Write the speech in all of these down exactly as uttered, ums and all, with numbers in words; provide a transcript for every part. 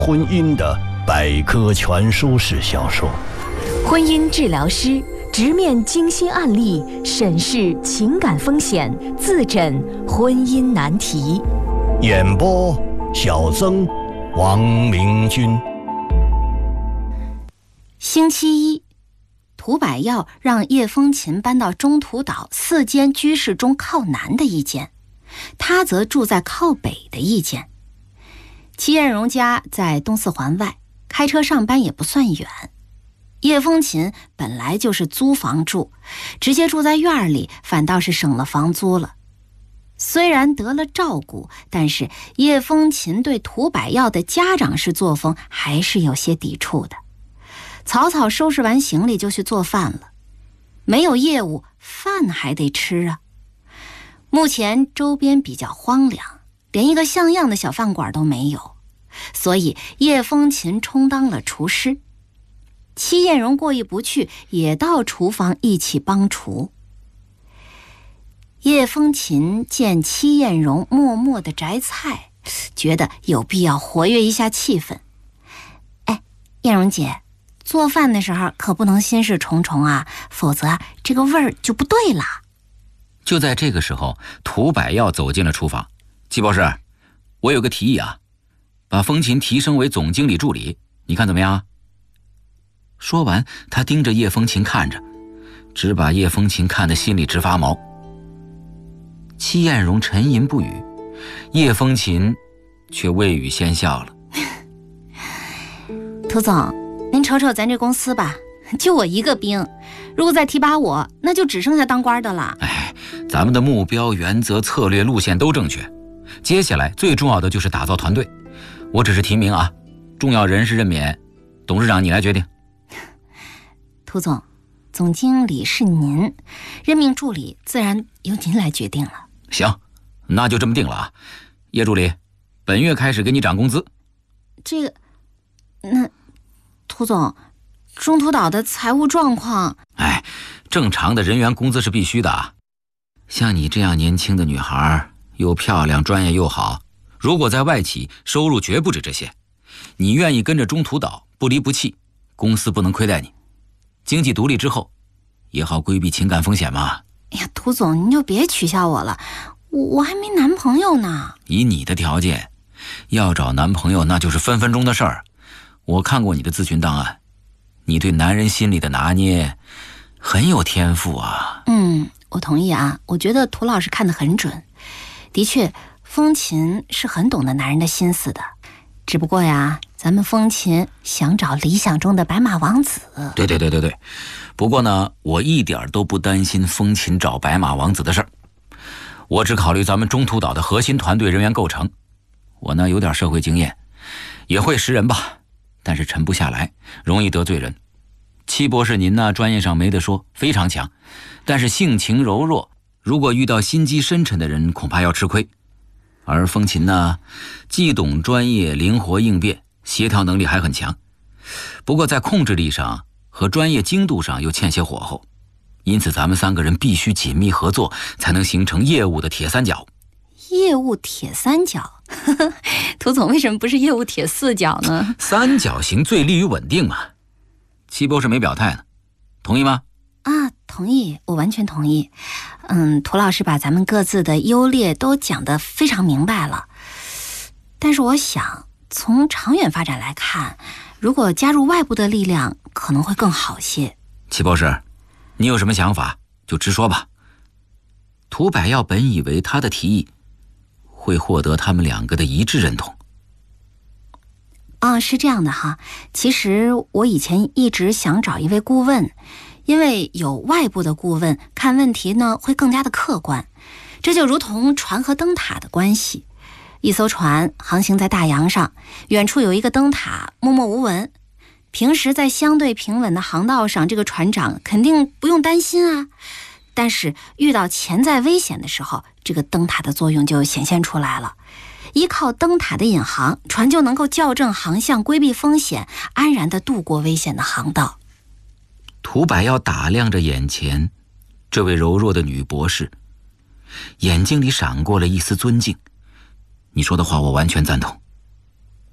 婚姻的百科全书式小说。 婚姻治疗师直面精心案例，审视情感风险，自诊婚姻难题。 演播：小曾、王明君。 星期一，涂百耀让叶风琴搬到中途岛四间居室中靠南的一间，他则住在靠北的一间。戚艳荣家在东四环外，开车上班也不算远。叶风琴本来就是租房住，直接住在院里反倒是省了房租了。虽然得了照顾，但是叶风琴对涂百耀的家长式作风还是有些抵触的。草草收拾完行李就去做饭了，没有业务，饭还得吃啊。目前周边比较荒凉，连一个像样的小饭馆都没有，所以叶风琴充当了厨师。戚艳荣过意不去，也到厨房一起帮厨。叶风琴见戚艳荣默默地摘菜，觉得有必要活跃一下气氛。哎，艳荣姐，做饭的时候可不能心事重重啊，否则这个味儿就不对了。 就在这个时候，涂百耀走进了厨房。季博士，我有个提议啊，把风琴提升为总经理助理，你看怎么样？说完，他盯着叶风琴看着，只把叶风琴看得心里直发毛。戚艳荣沉吟不语，叶风琴却未语先笑了。 涂总，您瞅瞅咱这公司吧，就我一个兵，如果再提拔我，那就只剩下当官的了。 哎，咱们的目标、原则、策略、路线都正确，接下来最重要的就是打造团队。我只是提名啊，重要人事任免，董事长你来决定。 涂总，总经理是您，任命助理自然由您来决定了。 行，那就这么定了啊。叶助理，本月开始给你涨工资。 这个，那涂总，中途岛的财务状况…… 哎，正常的人员工资是必须的啊。像你这样年轻的女孩，又漂亮，专业又好，如果在外企，收入绝不止这些。你愿意跟着中途岛不离不弃，公司不能亏待你。经济独立之后，也好规避情感风险嘛。 哎呀，涂总，您就别取笑我了，我我还没男朋友呢。 以你的条件，要找男朋友那就是分分钟的事儿。我看过你的咨询档案，你对男人心里的拿捏很有天赋啊。 嗯，我同意啊，我觉得涂老师看得很准。的确，风琴是很懂得男人的心思的。只不过呀，咱们风琴想找理想中的白马王子。 对对对对对，不过呢，我一点都不担心风琴找白马王子的事儿。我只考虑咱们中途岛的核心团队人员构成。我呢有点社会经验，也会识人吧，但是沉不下来，容易得罪人。戚博士您呢专业上没得说，非常强，但是性情柔弱，如果遇到心机深沉的人，恐怕要吃亏。而风琴呢，既懂专业，灵活应变，协调能力还很强，不过在控制力上和专业精度上又欠些火候，因此咱们三个人必须紧密合作，才能形成业务的铁三角。 业务铁三角？涂总为什么不是业务铁四角呢？ 三角形最利于稳定嘛。戚博士没表态呢，同意吗？ 啊，同意，我完全同意。嗯，涂老师把咱们各自的优劣都讲得非常明白了。但是我想，从长远发展来看，如果加入外部的力量，可能会更好些。 戚博士，你有什么想法就直说吧。涂百耀本以为他的提议会获得他们两个的一致认同。 啊，是这样的哈，其实我以前一直想找一位顾问，因为有外部的顾问看问题呢会更加的客观。这就如同船和灯塔的关系，一艘船航行在大洋上，远处有一个灯塔默默无闻，平时在相对平稳的航道上，这个船长肯定不用担心啊。但是遇到潜在危险的时候，这个灯塔的作用就显现出来了。依靠灯塔的引航，船就能够校正航向，规避风险，安然地度过危险的航道。 涂百耀打量着眼前这位柔弱的女博士，眼睛里闪过了一丝尊敬。你说的话我完全赞同，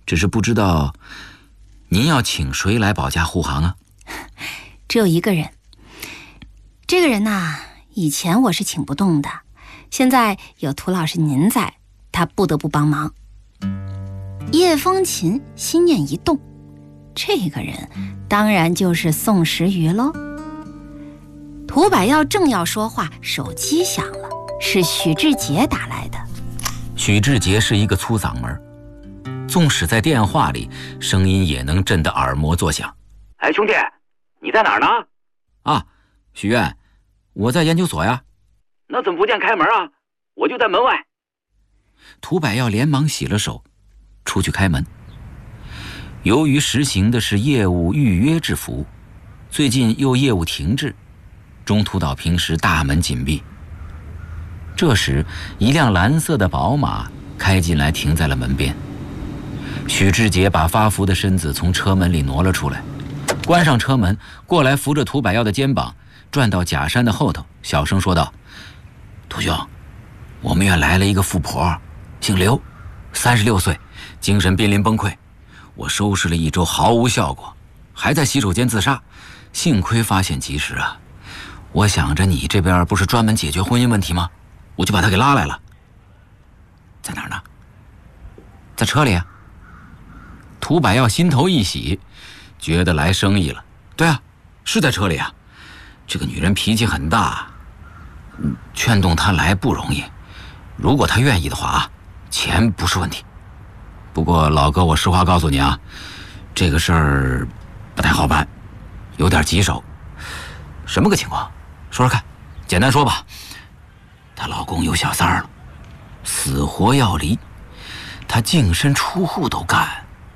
只是不知道您要请谁来保驾护航啊？ 只有一个人。这个人呐，以前我是请不动的，现在有涂老师您在，他不得不帮忙。叶风琴心念一动，这个人当然就是宋时瑜喽。涂百耀正要说话，手机响了，是许志杰打来的。 许志杰是一个粗嗓门，纵使在电话里，声音也能震得耳膜作响。 哎，兄弟，你在哪儿呢？ 啊，许愿，我在研究所呀。 那怎么不见开门啊？我就在门外。 涂百耀连忙洗了手，出去开门。由于实行的是业务预约制服务，最近又业务停滞，中途岛平时大门紧闭。这时，一辆蓝色的宝马开进来，停在了门边。许志杰把发福的身子从车门里挪了出来，关上车门，过来扶着涂百耀的肩膀，转到假山的后头，小声说道：“涂兄，我们院来了一个富婆，姓刘，三十六岁，精神濒临崩溃。我收拾了一周，毫无效果，还在洗手间自杀。幸亏发现及时啊！我想着你这边不是专门解决婚姻问题吗？我就把她给拉来了。在哪儿呢？在车里啊。”涂百耀心头一喜，觉得来生意了。对啊，是在车里啊。这个女人脾气很大，劝动她来不容易。如果她愿意的话，钱不是问题。不过老哥，我实话告诉你啊，这个事儿不太好办，有点棘手。什么个情况？说说看，简单说吧。她老公有小三儿了，死活要离，她净身出户都干。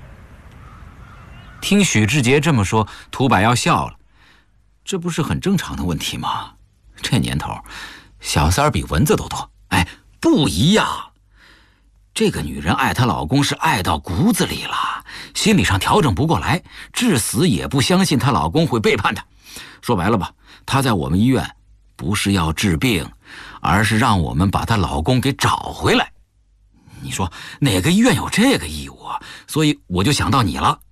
听许志杰这么说，涂百耀笑了。这不是很正常的问题吗？这年头，小三儿比蚊子都多。哎，不一样。这个女人爱她老公是爱到骨子里了，心理上调整不过来，至死也不相信她老公会背叛她。说白了吧，她在我们医院不是要治病，而是让我们把她老公给找回来。你说哪个医院有这个义务啊？所以我就想到你了。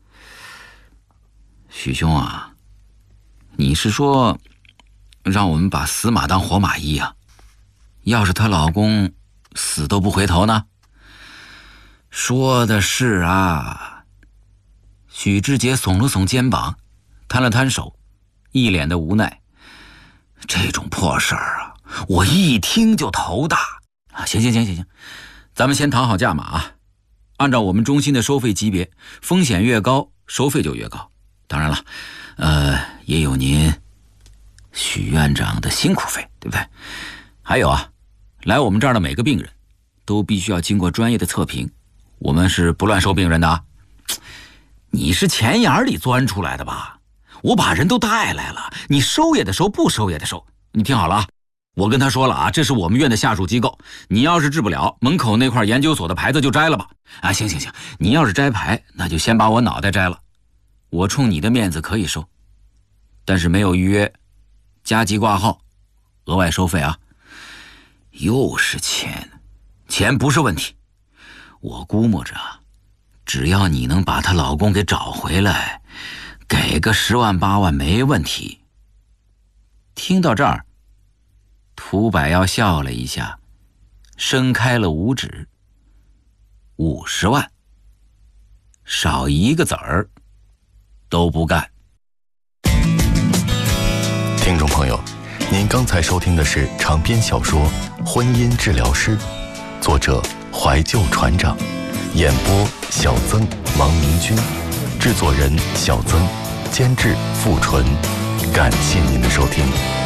许兄啊，你是说让我们把死马当活马医啊？要是她老公死都不回头呢？说的是啊。许志杰耸了耸肩膀，摊了摊手，一脸的无奈。这种破事儿啊，我一听就头大啊！行行行行行，咱们先谈好价码啊。按照我们中心的收费级别，风险越高，收费就越高。当然了，呃，也有您许院长的辛苦费，对不对？还有啊，来我们这儿的每个病人都必须要经过专业的测评，我们是不乱收病人的啊。你是钱眼里钻出来的吧？我把人都带来了，你收也得收，不收也得收。你听好了啊，我跟他说了啊，这是我们院的下属机构，你要是治不了，门口那块研究所的牌子就摘了吧。啊，行行行，你要是摘牌，那就先把我脑袋摘了。我冲你的面子可以收，但是没有预约，加急挂号，额外收费啊。又是钱，钱不是问题。我估摸着，只要你能把她老公给找回来，给个十万八万没问题。听到这儿，涂百耀笑了一下，伸开了五指。五十万，少一个子儿都不干。 听众朋友，您刚才收听的是长篇小说《婚姻治疗师》，作者怀旧船长，演播小曾、王明君，制作人小曾，监制付纯。感谢您的收听。